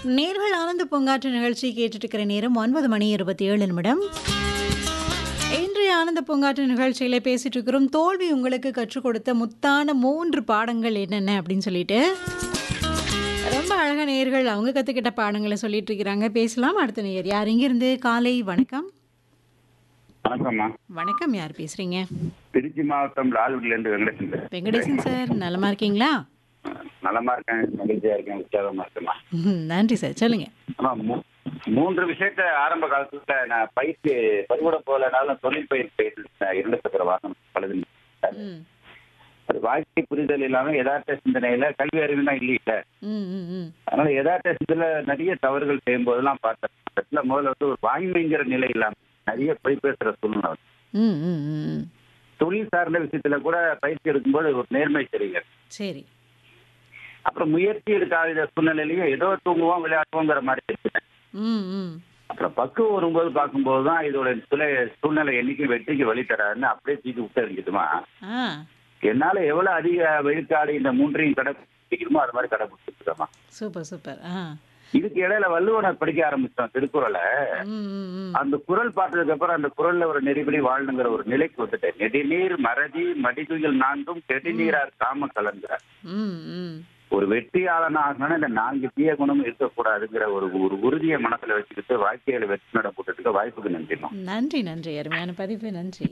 நேர்கள் ஆனந்த பூங்காற்று நிகழ்ச்சி கேட்டுட்டு இருக்கிற நேரம் 9:27. இன்றைய ஆனந்த பூங்காற்று நிகழ்ச்சியில் பேசிட்டு இருக்கிறோம். தோல்வி உங்களுக்கு கற்றுக் கொடுத்த முத்தான 3 பாடங்கள் என்னென்ன அப்படின்னு சொல்லிட்டு ரொம்ப அழகா நேர்கள் அவங்க கற்றுக்கிட்ட பாடங்களை சொல்லிட்டு இருக்கிறாங்க. பேசலாம். அடுத்த நேயர் யார் இங்கிருந்து? காலை வணக்கம். வணக்கம்மா. வணக்கம். யார் பேசுறீங்க? திருச்சி மாவட்டம் லால்குடியிலேருந்து வெங்கடேசன். வெங்கடேசன் சார், நலமா இருக்கீங்களா? நலமா இருக்கேன், மகிழ்ச்சியா இருக்கேன், உற்சாகமா இருக்கேம்மா. நன்றி சார், சொல்லுங்க. ஆமா, 3 விஷயத்த ஆரம்ப காலத்துல நான் பயிற்சி பறிவிட போலனாலும் தொழில் பயிற்சி 2 சக்கர வாகனம் பழுது. ம் அது வாழ்க்கை புரிதல் இல்லாம யதார்த்த சிந்தனையில கல்வி அறிவுனா இல்லையில. ம் ம் ம் அதனால யதார்த்த சிந்தனையில நிறைய தவறுகள் செய்யும் போதெல்லாம் பார்த்தேன். முதல்ல வந்து ஒரு வாய்மைங்கிற நிலை இல்லாம நிறைய பொய் பேசுற சூழ்நிலை. ம் ம் ம் தொழில் சார்ந்த விஷயத்துல கூட பயிற்சி எடுக்கும்போது ஒரு நேர்மை தெரியுங்க. சரி. அப்புறம் முயற்சி எடுக்காத சூழ்நிலையிலையும் ஏதோ தூங்குவோம் விளையாடுவோங்கிற மாதிரி இருக்கு. ம் ம் அப்புறம் பக்குவம் வரும்போது பார்க்கும்போது தான் இதோட சூழ்நிலை என்னைக்கும் வெற்றிக்கு வழி தராதுன்னு அப்படியே தூக்கி விட்டு அறிஞ்சிட்டுமா. ஆ என்னால எவ்வளவு அதிக வெளிக்காடு இந்த 3ஐயும் கடைபிடிக்கணுமோ அது மாதிரி கடைபிடிச்சிருக்கோமா. Super super. ஆ இதுக்கு இடையில வள்ளுவனை படிக்க ஆரம்பிச்சோம், திருக்குறளை. ம் ம் ம் அந்த குறள் பார்த்ததுக்கு அப்புறம் அந்த குறள்ல ஒரு நெறிபடி வாழணுங்கிற ஒரு நிலைக்கு வந்துட்டேன். நெடுநீர் மறதி மடிதுயில் 4ம் கெடுநீரார் காம கலந்துறார். ம் ம் ஒரு வெற்றியாளன் ஆகணும்னா இந்த 4 தீய குணமும் இருக்கக்கூடாதுங்கிற ஒரு உறுதியை மனசுல வச்சுக்கிட்டு வாழ்க்கையில வெற்றி நட போட்டுட்டு வாய்ப்புக்கு நன்றிமா. நன்றி நன்றி, அருமையான பதிவு, நன்றி.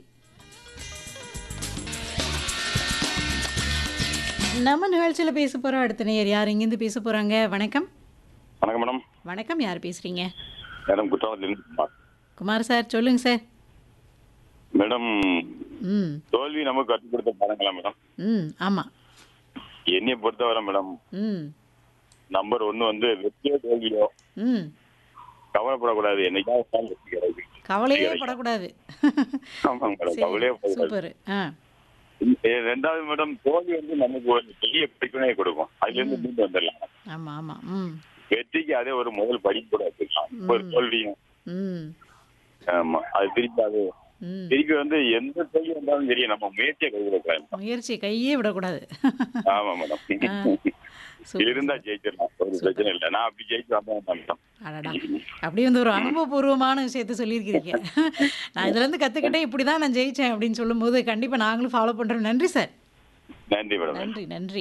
நம்ம நிகழ்ச்சியில பேச போறோம். அடுத்த நேயர் யார் இங்கிருந்து பேச போறாங்க? வணக்கம். வணக்கம் மேடம். வணக்கம். யார் பேசுறீங்க? மேடம் குற்றாலத்திலிருந்து குமார். குமார் சார், சொல்லுங்க சார். மேடம், ம் தோல்வி நமக்கு கற்றுக் கொடுத்த பாடங்களா மேடம்? ம் ஆமா. என்னைய பொறுத்தவரை மேடம், ம் நம்பர் 1 வந்து வெற்றியோ தோல்வியோ ம் கவலைப்படக்கூடாது. என்னைக்காவது வெற்றி கிடைக்கும். கவலையே படக்கூடாது. ஆமாங்க மேடம், சரி, கவலையே படக்கூடாது. சூப்பர். ஆ 2வது மேடம், தோல்வி வந்து நமக்கு ஒரு பெரிய படிப்பினை கொடுக்கும். அதுல இருந்து மீண்டு வந்துடலாம். ஆமா ஆமா. ம் வெற்றிக்கு அதே ஒரு முதல் படிப்பு கூட வச்சுக்கலாம். ஒரு தோல்வியும் ம் ஆமா, அது ம் திருப்பி வந்து எந்த தோல்வி வந்தாலும் சரி நம்ம முயற்சியை கைவிடக்கூடாது. முயற்சி கையே விடக்கூடாது. ஆமா மேடம், சூப்பர். இருந்தா ஜெயிச்சிடலாம், ஒரு பிரச்சனை இல்லை. நான் அப்படி ஜெயிச்சு வந்தேன் மேடம். அடடா, அப்படி வந்து ஒரு அனுபவபூர்வமான விஷயத்த சொல்லியிருக்கிறீங்க. நான் இதுல இருந்து கத்துக்கிட்டேன், இப்படிதான் நான் ஜெயிச்சேன் அப்படின்னு சொல்லும்போது கண்டிப்பா நாங்களும் ஃபாலோ பண்றோம். நன்றி சார். நன்றி மேடம். நன்றி நன்றி.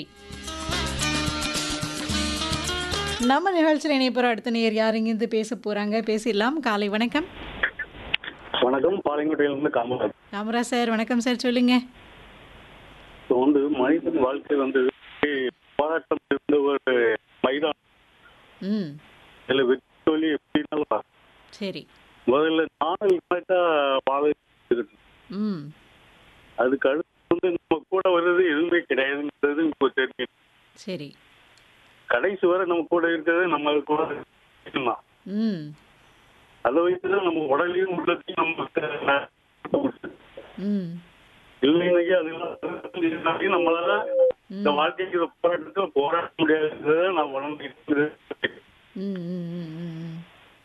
நம்ம நிகழ்ச்சியில் இணைப்புற அடுத்த நேர் யார் இங்கிருந்து பேச போறாங்க? பேசிடலாம். காலை வணக்கம். வணக்கம். பாளையங்கோட்டையிலிருந்து காமராஜ். காமராஜ் சார், வணக்கம் சார், சொல்லுங்க. இப்போ வந்து மனிதன் வாழ்க்கை வந்து போராட்டம் இருந்த ஒரு மைதானம். ம் இதுல வெற்றி தோல்வி எப்படின்னாலும் சரி. முதல்ல நாணல் கரெக்டா பாதை இருக்கு. ம் அதுக்கு அடுத்து வந்து நம்ம கூட வர்றது எதுவுமே கிடையாதுங்கிறது இப்போ தெரியும். சரி. கடைசி வரை நம்ம கூட இருக்கிறது நம்ம கூட இருக்கலாம். ம் அதை வைத்துதான் நம்ம உடலையும் உள்ளத்தையும் நம்ம ம் இல்லைங்க அதெல்லாம் நம்மளால இந்த வாழ்க்கைக்கு போராட்டத்தில் போராட முடியாதுன்றத நான் உடம்பு ம் ம் ம் ம்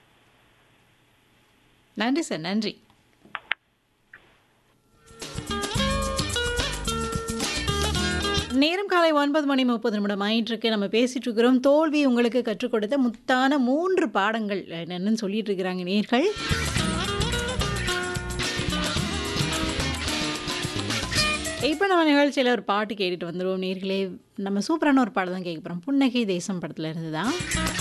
நன்றி சார், நன்றி. நேரம் காலை 9:30 ஆயிட்டிருக்கு. நம்ம பேசிட்டு இருக்கிறோம். தோல்வி உங்களுக்கு கற்றுக் கொடுத்த முத்தான 3 பாடங்கள் என்னன்னு சொல்லிட்டு இருக்கிறாங்க நேர்கள். இப்போ நம்ம நிகழ்ச்சியில் ஒரு பாட்டு கேட்டுட்டு வந்துடுவோம் நேர்களே. நம்ம சூப்பரான ஒரு பாடம் தான் கேட்க போகிறோம். புன்னகை தேசம் படத்தில் இருந்து தான்.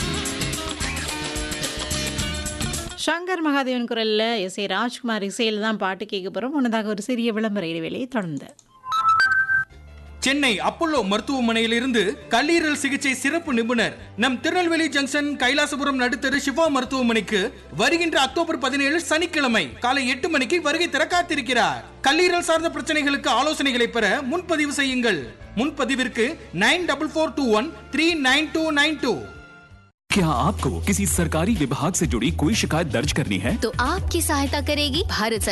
சங்கர் மகாதேவன் குரலில் எஸ்.ஏ. ராஜ்குமார் இசையில் தான் பாட்டு கேட்க போகிறோம். முன்னதாக ஒரு சிறிய விளம்பர இடைவேளையை தொடர்ந்து சென்னை அப்போலோ மருத்துவமனையிலிருந்து கல்லீரல் சிகிச்சை சிறப்பு நிபுணர் நம் திருநெல்வேலி ஜங்ஷன் கைலாசபுரம் நடுத்தரு சிவா மருத்துவமனைக்கு வருகின்ற அக்டோபர் 17 சனிக்கிழமை காலை 8 மணிக்கு வருகை தர காத்திருக்கிறார். கல்லீரல் சார்ந்த பிரச்சனைகளுக்கு ஆலோசனைகளை பெற முன்பதிவு செய்யுங்கள். முன்பதிவிற்கு 9442139292. क्या आपको किसी सरकारी विभाग से जुड़ी कोई शिकायत दर्ज करनी है? तो आपकी सहायता करेगी भारत सरकार।